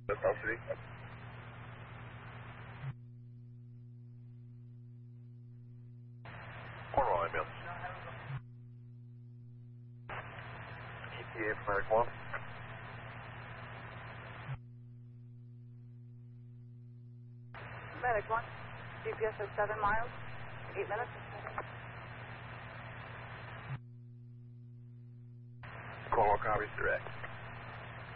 Custody. Cornwall ambulance. ETA for Medic 1. Medic 1, GPS at 7 miles, 8 minutes. Cornwall copies direct.